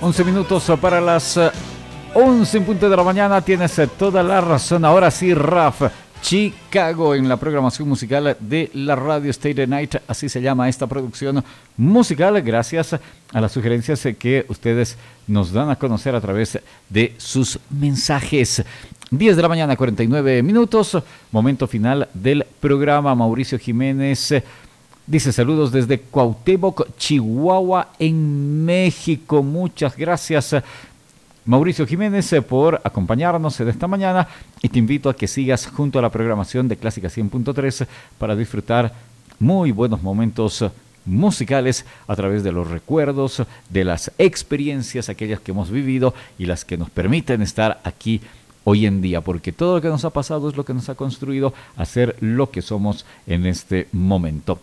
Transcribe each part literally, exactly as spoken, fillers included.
once minutos para las once en punto de la mañana. Tienes toda la razón. Ahora sí, Raf. Chicago en la programación musical de la radio State Night, así se llama esta producción musical, gracias a las sugerencias que ustedes nos dan a conocer a través de sus mensajes. diez de la mañana, cuarenta y nueve minutos, momento final del programa. Mauricio Jiménez dice saludos desde Cuauhtémoc, Chihuahua, en México. Muchas gracias, Mauricio Jiménez, por acompañarnos de esta mañana, y te invito a que sigas junto a la programación de Clásica cien punto tres para disfrutar muy buenos momentos musicales a través de los recuerdos, de las experiencias, aquellas que hemos vivido y las que nos permiten estar aquí hoy en día, porque todo lo que nos ha pasado es lo que nos ha construido a ser lo que somos en este momento.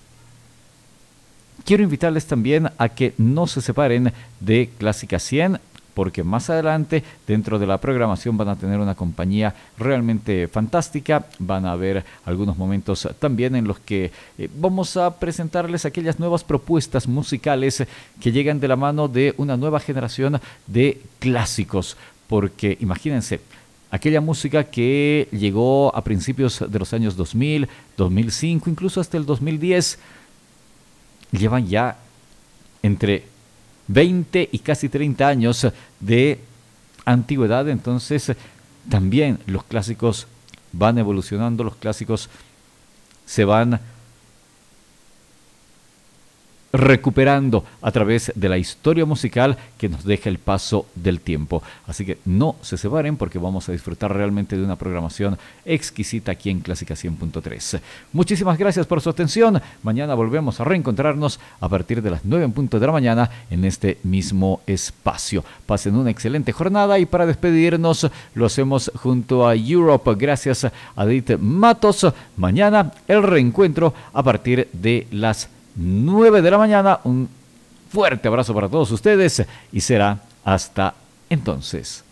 Quiero invitarles también a que no se separen de Clásica cien, porque más adelante dentro de la programación van a tener una compañía realmente fantástica. Van a haber algunos momentos también en los que eh, vamos a presentarles aquellas nuevas propuestas musicales que llegan de la mano de una nueva generación de clásicos, porque imagínense, aquella música que llegó a principios de los años dos mil, dos mil cinco, incluso hasta el dos mil diez, llevan ya entre veinte y casi treinta años de antigüedad. Entonces también los clásicos van evolucionando, los clásicos se van recuperando a través de la historia musical que nos deja el paso del tiempo. Así que no se separen, porque vamos a disfrutar realmente de una programación exquisita aquí en Clásica cien punto tres. Muchísimas gracias por su atención. Mañana volvemos a reencontrarnos a partir de las nueve en punto de la mañana en este mismo espacio. Pasen una excelente jornada, y para despedirnos lo hacemos junto a Europe. Gracias a Edith Matos. Mañana el reencuentro a partir de las nueve de la mañana. Un fuerte abrazo para todos ustedes y será hasta entonces.